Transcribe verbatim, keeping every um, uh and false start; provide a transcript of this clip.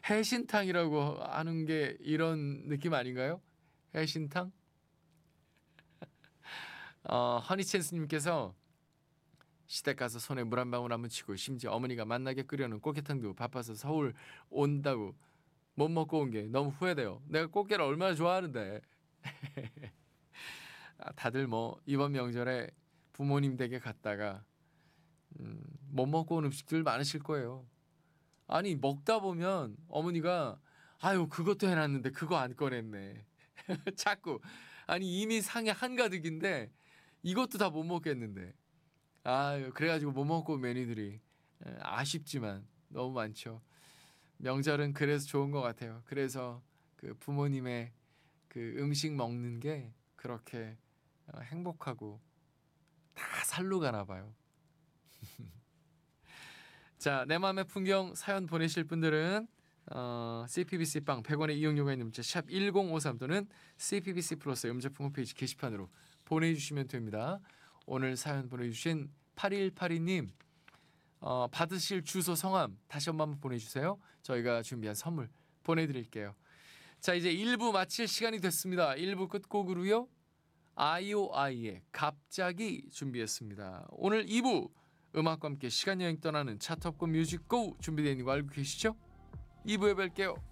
해신탕이라고 하는 게 이런 느낌 아닌가요? 해신탕? 어, 허니챈스님께서 시댁 가서 손에 물 한 방울 안 묻히고 심지어 어머니가 맛나게 끓여놓은 꽃게탕도 바빠서 서울 온다고 못 먹고 온 게 너무 후회돼요. 내가 꽃게를 얼마나 좋아하는데. 아, 다들 뭐 이번 명절에 부모님 댁에 갔다가 음, 못 먹고 온 음식들 많으실 거예요. 아니 먹다 보면 어머니가 아유 그것도 해놨는데 그거 안 꺼냈네. 자꾸 아니 이미 상이 한가득인데 이것도 다 못 먹겠는데. 아유 그래가지고 못 먹고 온 메뉴들이 아쉽지만 너무 많죠. 명절은 그래서 좋은 것 같아요. 그래서 그 부모님의 그 음식 먹는 게 그렇게 행복하고 다 살로 가나 봐요. 자, 내 맘의 풍경 사연 보내실 분들은 어, 씨피비씨 빵 백 원의 이용료가 있는 문자 샵 일공오삼 또는 씨피비씨 플러스 음제품 홈페이지 게시판으로 보내주시면 됩니다. 오늘 사연 보내주신 팔일팔이 님 어, 받으실 주소 성함 다시 한번 보내주세요. 저희가 준비한 선물 보내드릴게요. 자, 이제 일 부 마칠 시간이 됐습니다. 일 부 끝곡으로요. 아이오아이의 갑자기 준비했습니다. 오늘 이 부 음악과 함께 시간여행 떠나는 차트업권 뮤직 고 준비되어 있는 거 알고 계시죠? 이 부에 뵐게요.